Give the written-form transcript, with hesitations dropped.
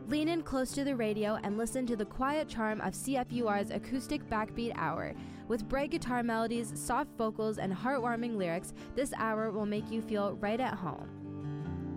Lean in close to the radio and listen to the quiet charm of CFUR's acoustic backbeat hour. With bright guitar melodies, soft vocals, and heartwarming lyrics, this hour will make you feel right at home.